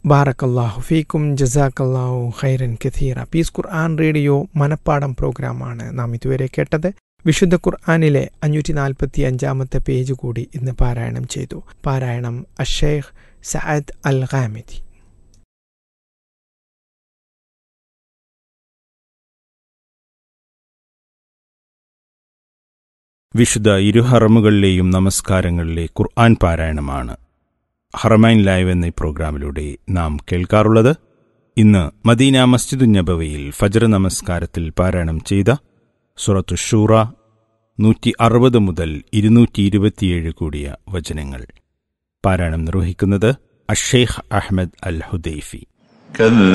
ബാറക്കല്ലാഹു ഫീക്കും ജസാക്കല്ലാഹു ഖൈറൻ കഥീറ. പീസ് ഖുർആൻ റേഡിയോ മനപ്പാടം പ്രോഗ്രാമാണ് നാം ഇതുവരെ കേട്ടത്. വിശുദ്ധ ഖുർആനിലെ 545 പേജ് കൂടി ഇന്ന് പാരായണം ചെയ്തു. പാരായണം അഷേഖ് സഅദ് അൽ ഖാമിദി. വിശുദ്ധ ഇരുഹറമുകളിലെയും നമസ്കാരങ്ങളിലെ ഖുർആൻ പാരായണമാണ് ഹറമൈൻ ലൈവ് എന്ന പ്രോഗ്രാമിലൂടെ നാം കേൾക്കാറുള്ളത്. ഇന്ന് മദീന മസ്ജിദുൻ നബവിയിൽ ഫജ്ർ നമസ്കാരത്തിൽ പാരായണം ചെയ്ത സൂറത്തു ശൂറ 160 മുതൽ 227 കൂടിയ വചനങ്ങൾ. പാരായണം നിർവഹിക്കുന്നത് അഷേഖ് അഹ്മദ് അൽ ഹുദൈഫി.